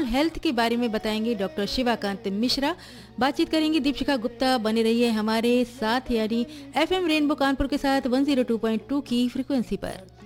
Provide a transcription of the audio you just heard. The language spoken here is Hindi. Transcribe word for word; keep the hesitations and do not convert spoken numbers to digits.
हेल्थ के बारे में बताएंगे डॉक्टर शिवाकांत मिश्रा। बातचीत करेंगे दीपशिखा गुप्ता। बने रहिए हमारे साथ यानी एफएम रेनबो कानपुर के साथ एक सौ दो पॉइंट दो की फ्रीक्वेंसी पर।